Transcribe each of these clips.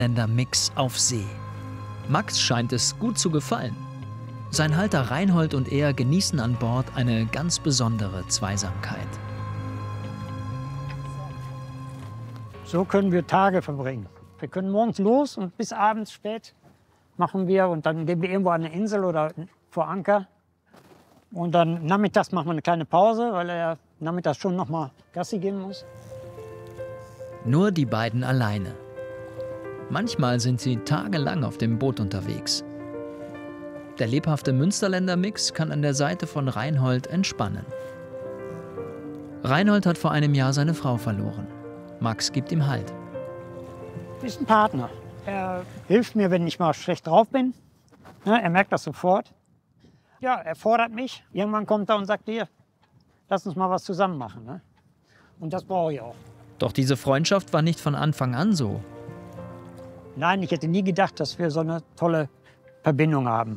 Mix auf See. Max scheint es gut zu gefallen. Sein Halter Reinhold und er genießen an Bord eine ganz besondere Zweisamkeit. So können wir Tage verbringen. Wir können morgens los und bis abends spät machen wir und dann gehen wir irgendwo an eine Insel oder vor Anker. Und dann nachmittags machen wir eine kleine Pause, weil er nachmittags schon noch mal Gassi gehen muss. Nur die beiden alleine. Manchmal sind sie tagelang auf dem Boot unterwegs. Der lebhafte Münsterländer Mix kann an der Seite von Reinhold entspannen. Reinhold hat vor einem Jahr seine Frau verloren. Max gibt ihm Halt. Ist ein Partner. Er hilft mir, wenn ich mal schlecht drauf bin. Ja, er merkt das sofort. Ja, er fordert mich. Irgendwann kommt er und sagt, hier, lass uns mal was zusammen machen. Ne? Und das brauche ich auch. Doch diese Freundschaft war nicht von Anfang an so. Nein, ich hätte nie gedacht, dass wir so eine tolle Verbindung haben.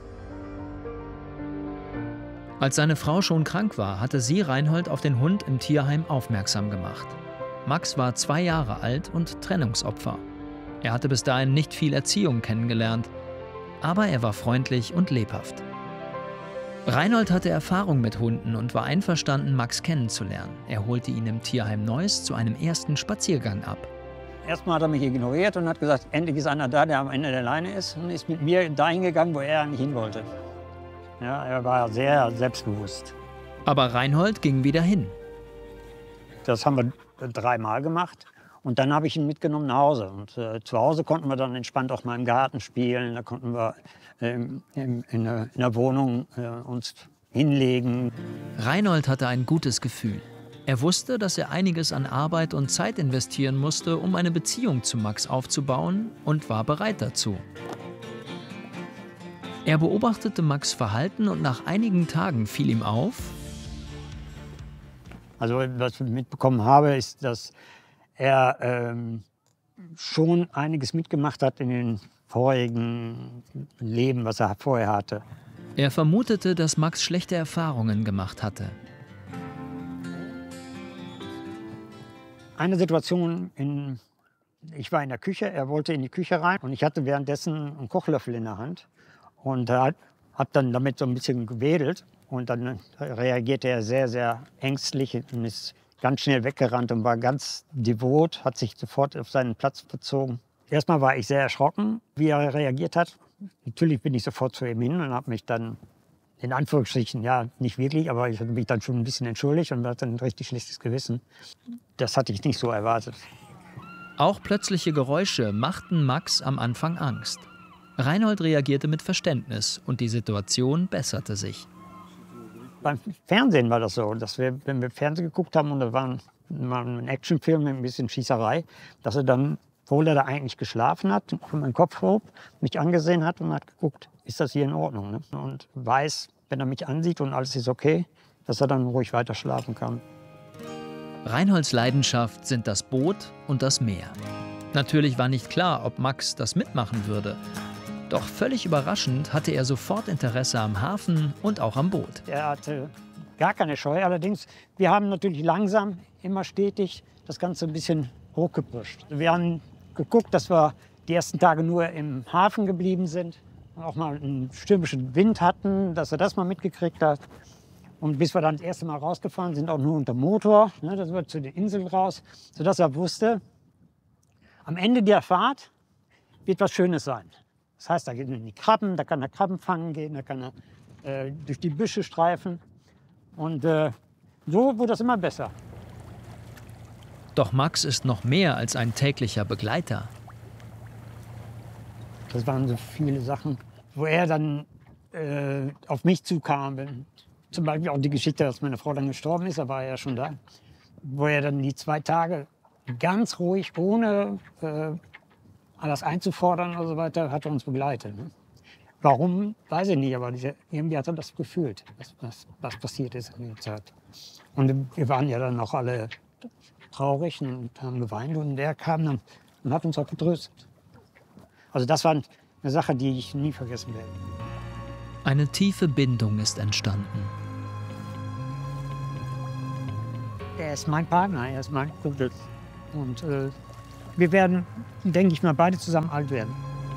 Als seine Frau schon krank war, hatte sie Reinhold auf den Hund im Tierheim aufmerksam gemacht. Max war 2 Jahre alt und Trennungsopfer. Er hatte bis dahin nicht viel Erziehung kennengelernt, aber er war freundlich und lebhaft. Reinhold hatte Erfahrung mit Hunden und war einverstanden, Max kennenzulernen. Er holte ihn im Tierheim Neuss zu einem ersten Spaziergang ab. Erstmal hat er mich ignoriert und hat gesagt, endlich ist einer da, der am Ende der Leine ist, und ist mit mir dahin gegangen, wo er eigentlich hin wollte. Ja, er war sehr selbstbewusst. Aber Reinhold ging wieder hin. Das haben wir 3 Mal gemacht. Und dann habe ich ihn mitgenommen nach Hause. Und zu Hause konnten wir dann entspannt auch mal im Garten spielen. Da konnten wir in der Wohnung uns hinlegen. Reinhold hatte ein gutes Gefühl. Er wusste, dass er einiges an Arbeit und Zeit investieren musste, um eine Beziehung zu Max aufzubauen, und war bereit dazu. Er beobachtete Max' Verhalten und nach einigen Tagen fiel ihm auf: Also was ich mitbekommen habe, ist, dass er schon einiges mitgemacht hat in den vorigen Leben, was er vorher hatte. Er vermutete, dass Max schlechte Erfahrungen gemacht hatte. Eine Situation, ich war in der Küche, er wollte in die Küche rein und ich hatte währenddessen einen Kochlöffel in der Hand und habe dann damit so ein bisschen gewedelt und dann reagierte er sehr, sehr ängstlich und ist ganz schnell weggerannt und war ganz devot, hat sich sofort auf seinen Platz bezogen. Erstmal war ich sehr erschrocken, wie er reagiert hat. Natürlich bin ich sofort zu ihm hin und habe mich dann, in Anführungsstrichen, ja, nicht wirklich, aber ich habe mich dann schon ein bisschen entschuldigt und hatte ein richtig schlechtes Gewissen. Das hatte ich nicht so erwartet. Auch plötzliche Geräusche machten Max am Anfang Angst. Reinhold reagierte mit Verständnis und die Situation besserte sich. Beim Fernsehen war das so, dass wir, wenn wir Fernsehen geguckt haben und da war ein Actionfilm mit ein bisschen Schießerei, dass er dann, obwohl er da eigentlich geschlafen hat, von meinem Kopf hob, mich angesehen hat und hat geguckt, ist das hier in Ordnung? Ne? Und weiß, wenn er mich ansieht und alles ist okay, dass er dann ruhig weiter schlafen kann. Reinholds Leidenschaft sind das Boot und das Meer. Natürlich war nicht klar, ob Max das mitmachen würde. Doch völlig überraschend hatte er sofort Interesse am Hafen und auch am Boot. Er hatte gar keine Scheu. Allerdings, wir haben natürlich langsam, immer stetig das Ganze ein bisschen hochgepusht. Wir haben geguckt, dass wir die ersten Tage nur im Hafen geblieben sind. Auch mal einen stürmischen Wind hatten, dass er das mal mitgekriegt hat. Und bis wir dann das erste Mal rausgefahren sind, auch nur unter Motor, ne, das war zu den Inseln raus, sodass er wusste, am Ende der Fahrt wird was Schönes sein. Das heißt, da gehen die Krabben, da kann er Krabben fangen gehen, da kann er durch die Büsche streifen. Und so wurde das immer besser. Doch Max ist noch mehr als ein täglicher Begleiter. Das waren so viele Sachen, wo er dann auf mich zukam. Zum Beispiel auch die Geschichte, dass meine Frau dann gestorben ist, da war er ja schon da. Wo er dann die 2 Tage ganz ruhig, ohne alles einzufordern und so weiter, hat er uns begleitet. Ne? Warum, weiß ich nicht, aber irgendwie hat er das gefühlt, was passiert ist in der Zeit. Und wir waren ja dann auch alle traurig und haben geweint und der kam dann und hat uns auch getröstet. Also das war eine Sache, die ich nie vergessen werde. Eine tiefe Bindung ist entstanden. Er ist mein Partner, er ist mein Kumpel. Und Wir werden, denke ich mal, beide zusammen alt werden.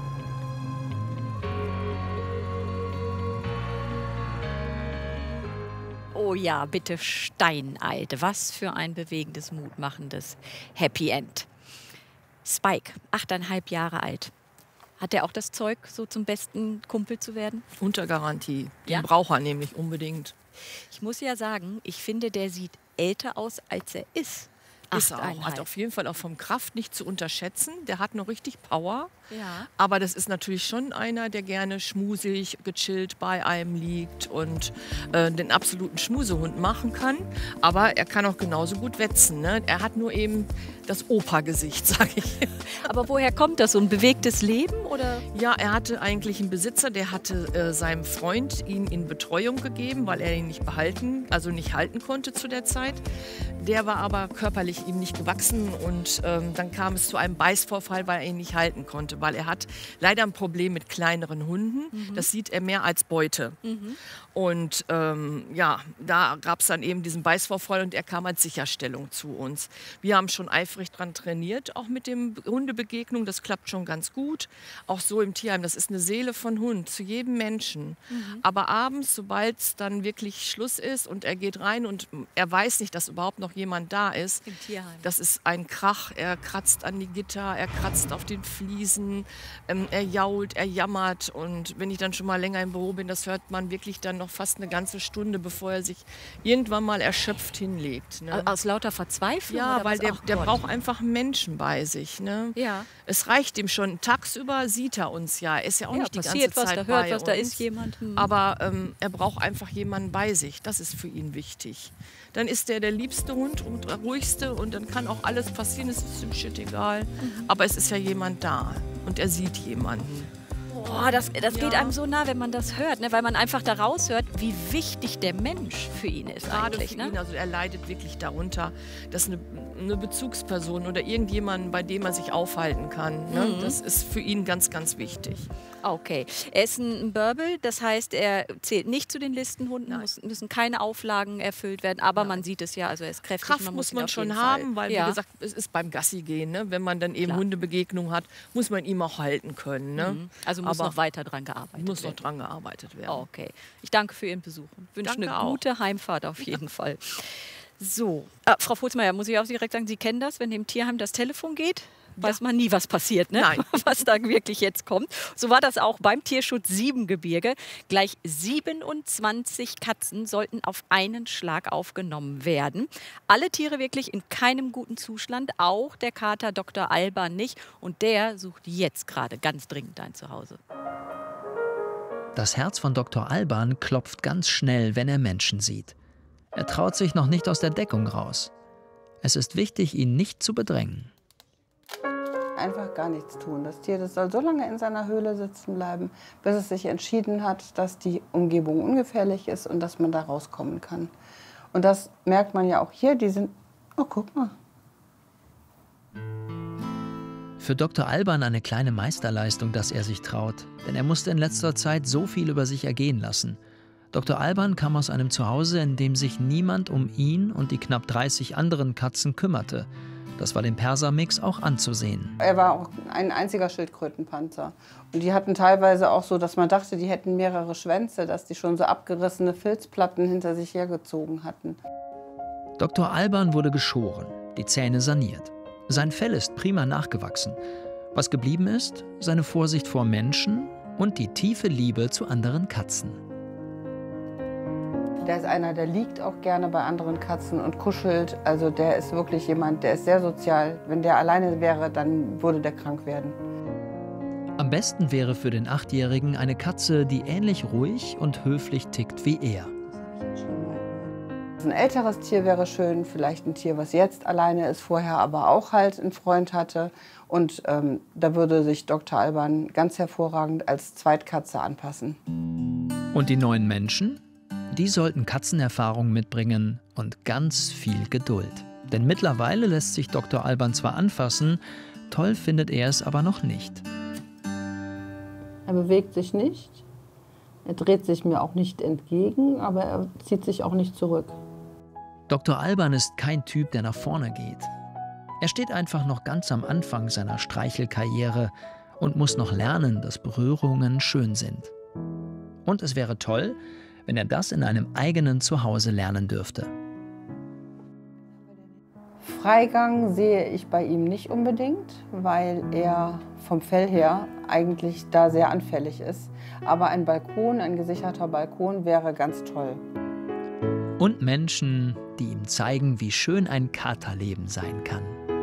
Oh ja, bitte steinalt. Was für ein bewegendes, mutmachendes Happy End. Spike, 8,5 Jahre alt. Hat er auch das Zeug, so zum besten Kumpel zu werden? Unter Garantie. Den Ja? braucht er nämlich unbedingt. Ich muss ja sagen, ich finde, der sieht älter aus, als er ist. Ist er auch. 8,5. Hat auf jeden Fall auch vom Kraft nicht zu unterschätzen. Der hat noch richtig Power. Ja. Aber das ist natürlich schon einer, der gerne schmusig, gechillt bei einem liegt und den absoluten Schmusehund machen kann. Aber er kann auch genauso gut wetzen. Ne? Er hat nur eben das Opa-Gesicht, sage ich. Aber woher kommt das? So ein bewegtes Leben? Oder? Ja, er hatte eigentlich einen Besitzer, der hatte seinem Freund ihn in Betreuung gegeben, weil er ihn nicht nicht halten konnte zu der Zeit. Der war aber körperlich ihm nicht gewachsen und dann kam es zu einem Beißvorfall, weil er ihn nicht halten konnte, weil er hat leider ein Problem mit kleineren Hunden. Das sieht er mehr als Beute. Und da gab es dann eben diesen Beißvorfall und er kam als Sicherstellung zu uns. Wir haben schon eifrig dran trainiert, auch mit dem Hundebegegnung. Das klappt schon ganz gut. Auch so im Tierheim, das ist eine Seele von Hund zu jedem Menschen. Aber abends, sobald es dann wirklich Schluss ist und er geht rein und er weiß nicht, dass überhaupt noch jemand da ist, Im Tierheim. das ist ein Krach. Er kratzt an die Gitter, er kratzt auf den Fliesen, er jault, er jammert. Und wenn ich dann schon mal länger im Büro bin, das hört man wirklich dann noch fast eine ganze Stunde, bevor er sich irgendwann mal erschöpft hinlegt. Ne? Aus lauter Verzweiflung? Ja, oder weil was? der Ach Gott. braucht einfach einen Menschen bei sich. Ne? Ja. Es reicht ihm schon. Tagsüber sieht er uns ja. Er ist ja auch Ja, nicht die ganze passiert was, Zeit da hört bei was, da uns. ist jemand. Aber er braucht einfach jemanden bei sich. Das ist für ihn wichtig. Dann ist der liebste Hund und der ruhigste und dann kann auch alles passieren. Es ist ihm shit egal. Aber es ist ja jemand da und er sieht jemanden. Boah, das geht einem so nah, wenn man das hört, ne? Weil man einfach da raushört, wie wichtig der Mensch für ihn ist Gerade eigentlich. für Ne? ihn, also er leidet wirklich darunter, dass eine Bezugsperson oder irgendjemand, bei dem er sich aufhalten kann, ne? Das ist für ihn ganz, ganz wichtig. Okay. Er ist ein Börbel, das heißt, er zählt nicht zu den Listenhunden, müssen keine Auflagen erfüllt werden, aber man sieht es ja, also er ist kräftig. Kraft muss man schon haben, weil wie gesagt, es ist beim Gassi gehen, ne? Wenn man dann eben Hundebegegnung hat, muss man ihn auch halten können. Ne? Also muss noch weiter dran gearbeitet werden. Muss noch dran gearbeitet werden. Okay. Ich danke für Ihren Besuch und wünsche Danke eine auch. gute Heimfahrt auf jeden Fall. So, Frau Fulzmeier, muss ich auch direkt sagen, Sie kennen das, wenn im Tierheim das Telefon geht? Weiß man nie, was passiert, ne? Nein. Was da wirklich jetzt kommt. So war das auch beim Tierschutz Siebengebirge. Gleich 27 Katzen sollten auf einen Schlag aufgenommen werden. Alle Tiere wirklich in keinem guten Zustand, auch der Kater Dr. Alban nicht. Und der sucht jetzt gerade ganz dringend ein Zuhause. Das Herz von Dr. Alban klopft ganz schnell, wenn er Menschen sieht. Er traut sich noch nicht aus der Deckung raus. Es ist wichtig, ihn nicht zu bedrängen. Einfach gar nichts tun. Das Tier, das soll so lange in seiner Höhle sitzen bleiben, bis es sich entschieden hat, dass die Umgebung ungefährlich ist und dass man da rauskommen kann. Und das merkt man ja auch hier. Die sind, oh, guck mal. Für Dr. Alban eine kleine Meisterleistung, dass er sich traut. Denn er musste in letzter Zeit so viel über sich ergehen lassen. Dr. Alban kam aus einem Zuhause, in dem sich niemand um ihn und die knapp 30 anderen Katzen kümmerte. Das war dem Persermix auch anzusehen. Er war auch ein einziger Schildkrötenpanzer. Und die hatten teilweise auch so, dass man dachte, die hätten mehrere Schwänze, dass die schon so abgerissene Filzplatten hinter sich hergezogen hatten. Dr. Alban wurde geschoren, die Zähne saniert. Sein Fell ist prima nachgewachsen. Was geblieben ist, seine Vorsicht vor Menschen und die tiefe Liebe zu anderen Katzen. Der ist einer, der liegt auch gerne bei anderen Katzen und kuschelt. Also der ist wirklich jemand, der ist sehr sozial. Wenn der alleine wäre, dann würde der krank werden. Am besten wäre für den 8-Jährigen eine Katze, die ähnlich ruhig und höflich tickt wie er. Ein älteres Tier wäre schön, vielleicht ein Tier, was jetzt alleine ist, vorher aber auch halt einen Freund hatte. Und da würde sich Dr. Alban ganz hervorragend als Zweitkatze anpassen. Und die neuen Menschen? Die sollten Katzenerfahrung mitbringen und ganz viel Geduld. Denn mittlerweile lässt sich Dr. Alban zwar anfassen, toll findet er es aber noch nicht. Er bewegt sich nicht, er dreht sich mir auch nicht entgegen, aber er zieht sich auch nicht zurück. Dr. Alban ist kein Typ, der nach vorne geht. Er steht einfach noch ganz am Anfang seiner Streichelkarriere und muss noch lernen, dass Berührungen schön sind. Und es wäre toll, wenn er das in einem eigenen Zuhause lernen dürfte. Freigang sehe ich bei ihm nicht unbedingt, weil er vom Fell her eigentlich da sehr anfällig ist. Aber ein Balkon, ein gesicherter Balkon wäre ganz toll. Und Menschen, die ihm zeigen, wie schön ein Katerleben sein kann.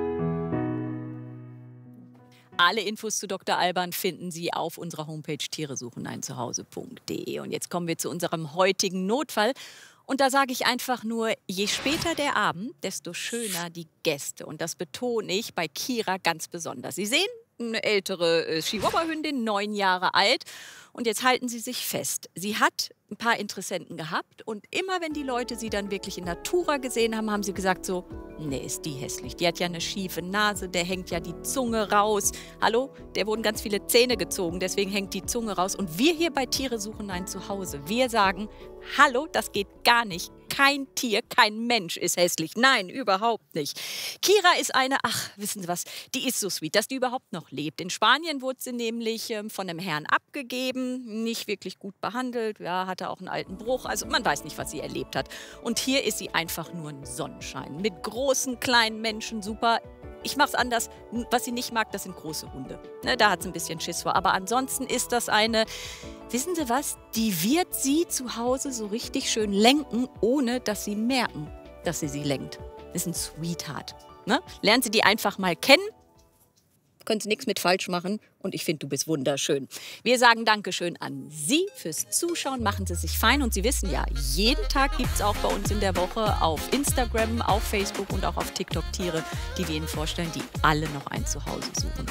Alle Infos zu Dr. Alban finden Sie auf unserer Homepage tieresucheneinzuhause.de. Und jetzt kommen wir zu unserem heutigen Notfall. Und da sage ich einfach nur, je später der Abend, desto schöner die Gäste. Und das betone ich bei Kira ganz besonders. Sie sehen, eine ältere Chihuahua-Hündin, 9 Jahre alt. Und jetzt halten Sie sich fest. Sie hat ein paar Interessenten gehabt. Und immer wenn die Leute sie dann wirklich in Natura gesehen haben, haben sie gesagt so, nee, ist die hässlich. Die hat ja eine schiefe Nase, der hängt ja die Zunge raus. Hallo, der wurden ganz viele Zähne gezogen, deswegen hängt die Zunge raus. Und wir hier bei Tiere suchen ein Zuhause, wir sagen, hallo, das geht gar nicht. Kein Tier, kein Mensch ist hässlich. Nein, überhaupt nicht. Kira ist eine, ach, wissen Sie was, die ist so sweet, dass die überhaupt noch lebt. In Spanien wurde sie nämlich von einem Herrn abgegeben, nicht wirklich gut behandelt, ja, hatte auch einen alten Bruch. Also man weiß nicht, was sie erlebt hat. Und hier ist sie einfach nur ein Sonnenschein. Mit großen, kleinen Menschen, super. Ich mache es anders. Was sie nicht mag, das sind große Hunde. Ne, da hat sie ein bisschen Schiss vor. Aber ansonsten ist das eine, wissen Sie was, die wird sie zu Hause so richtig schön lenken, ohne dass sie merken, dass sie lenkt. Das ist ein Sweetheart. Ne? Lernen Sie die einfach mal kennen. Können Sie nichts mit falsch machen. Und ich finde, du bist wunderschön. Wir sagen Dankeschön an Sie fürs Zuschauen. Machen Sie sich fein. Und Sie wissen ja, jeden Tag gibt es auch bei uns in der Woche auf Instagram, auf Facebook und auch auf TikTok Tiere, die wir Ihnen vorstellen, die alle noch ein Zuhause suchen.